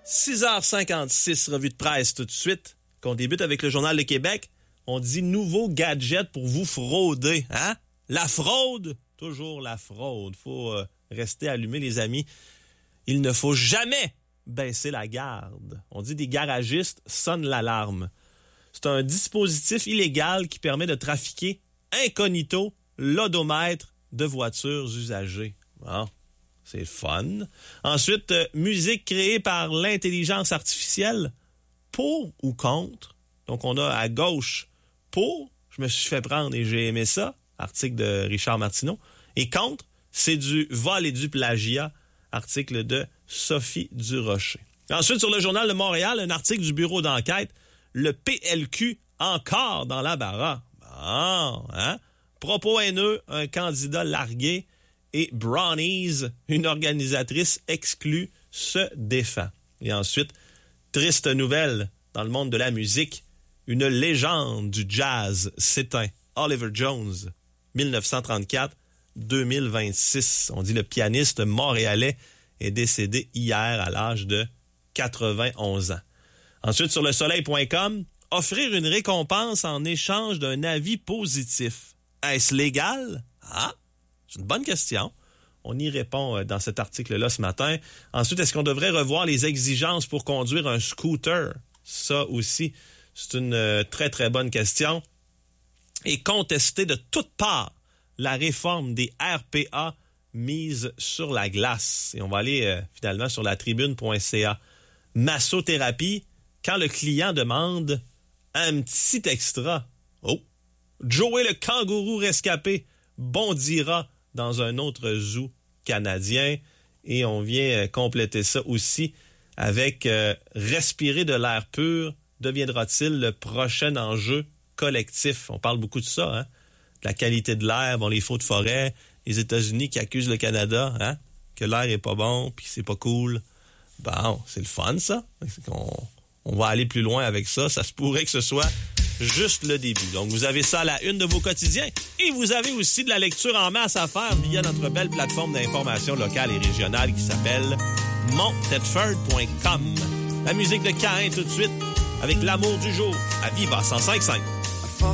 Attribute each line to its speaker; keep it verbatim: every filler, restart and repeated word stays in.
Speaker 1: six heures cinquante-six, revue de presse tout de suite. Qu'on débute avec le Journal de Québec. On dit nouveau gadget pour vous frauder. Hein? La fraude, toujours la fraude. Faut euh, rester allumé, les amis. Il ne faut jamais baisser la garde. On dit des garagistes sonnent l'alarme. C'est un dispositif illégal qui permet de trafiquer incognito l'odomètre de voitures usagées. Bon, c'est fun. Ensuite, euh, musique créée par l'intelligence artificielle, pour ou contre. Donc, on a à gauche pour, je me suis fait prendre et j'ai aimé ça, article de Richard Martineau. Et contre, c'est du vol et du plagiat, article de Sophie Durocher. Ensuite, sur le Journal de Montréal, un article du bureau d'enquête, le P L Q encore dans l'embarras. Bon, hein? Propos haineux, un candidat largué et Brownies, une organisatrice exclue, se défend. Et ensuite, triste nouvelle dans le monde de la musique, une légende du jazz s'éteint. Oliver Jones, dix-neuf cent trente-quatre à deux mille vingt-six. On dit le pianiste montréalais est décédé hier à l'âge de quatre-vingt-onze ans. Ensuite, sur le soleil point com, offrir une récompense en échange d'un avis positif. Est-ce légal? Ah, c'est une bonne question. On y répond dans cet article-là ce matin. Ensuite, est-ce qu'on devrait revoir les exigences pour conduire un scooter? Ça aussi, c'est une très, très bonne question. Et contester de toutes parts la réforme des R P A mise sur la glace. Et on va aller euh, finalement sur la tribune point c a. Massothérapie, quand le client demande un petit extra. Oh! Joey le kangourou rescapé bondira dans un autre zoo canadien. Et on vient euh, compléter ça aussi avec euh, respirer de l'air pur deviendra-t-il le prochain enjeu collectif? On parle beaucoup de ça, hein? De la qualité de l'air, bon, les feux de forêt, les États-Unis qui accusent le Canada, hein? Que l'air est pas bon, puis c'est pas cool. Bon, c'est le fun, ça. On, on va aller plus loin avec ça. Ça se pourrait que ce soit juste le début. Donc, vous avez ça à la une de vos quotidiens. Et vous avez aussi de la lecture en masse à faire via notre belle plateforme d'information locale et régionale qui s'appelle mont tedford point com. La musique de Caïn tout de suite avec l'amour du jour à Viva cent cinq virgule cinq.